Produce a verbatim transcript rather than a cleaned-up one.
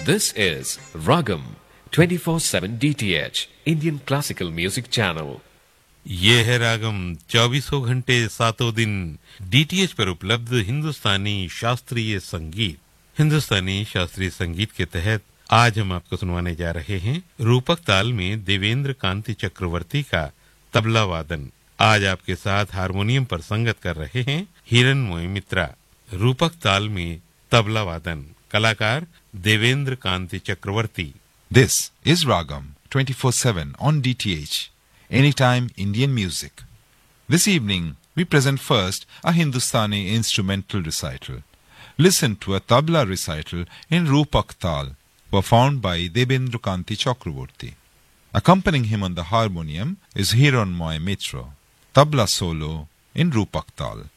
This is Ragam twenty-four seven D T H Indian Classical Music Channel. ये है रागम चौबीसों घंटे सातों दिन डीटीएच पर उपलब्ध हिंदुस्तानी शास्त्रीय संगीत। हिंदुस्तानी शास्त्रीय संगीत के तहत आज हम आपको सुनवाने जा रहे हैं रूपक ताल में देवेंद्र कांति चक्रवर्ती का तबला वादन। आज आपके साथ हारमोनियम पर संगत कर रहे हैं हिरण्मय मित्रा। रूपक ताल में तबला वादन, कलाकार देवेंद्र कांति चक्रवर्ती। This is Ragam twenty-four seven on D T H, anytime Indian music. This evening we present first a Hindustani instrumental recital. Listen to a tabla recital in Rupak Tal, performed by Devendra Kanti Chakravarti. Accompanying him on the harmonium is Hiranmoy Mitra. Tabla solo in Rupak Tal.